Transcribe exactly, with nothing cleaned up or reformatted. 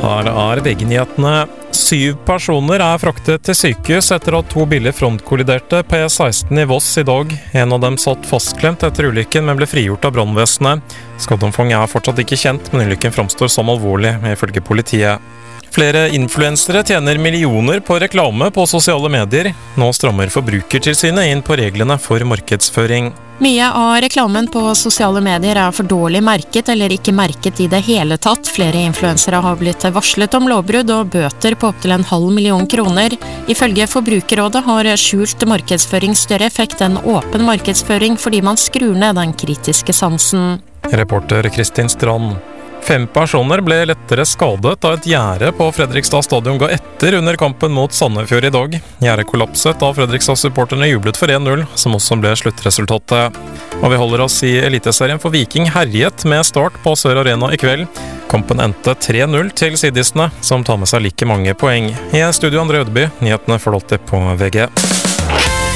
Her er V G-nyhetene. Syv personer er fraktet til sykehus etter at to biler frontkolliderte P seksten i Voss i dag. En av dem satt fastklemt etter ulykken, men ble frigjort av brannvesenet. Skadeomfanget er fortsatt ikke kjent, men ulykken framstår som alvorlig, ifølge politiet. Flere influensere tjener millioner på reklame på sosiale medier. Nå strammer Forbrukertilsynet inn på reglene for markedsføring. Mye av reklamen på sosiale medier er for dårlig merket eller ikke merket i det hele tatt. Flere influensere har blitt varslet om lovbrudd og bøter på opptil en halv million kroner. Ifølge Forbrukerrådet har skjult markedsføring større effekt enn åpen markedsføring fordi man skrur ned den kritiske sansen. Reporter Kristin Strand. Fem personer ble lettere skadet da et gjerde på Fredrikstad stadion ga etter under kampen mot Sandefjord i dag. Gjerdet kollapset da Fredrikstad-supporterne jublet for en null, som også ble sluttresultatet. Og vi holder oss i Eliteserien, for Viking herjet med start på Sør Arena i kveld. Kampen endte tre null til sidistene, som tar med seg like mange poeng. I studio André Ødeby, nyhetene får du alltid på V G.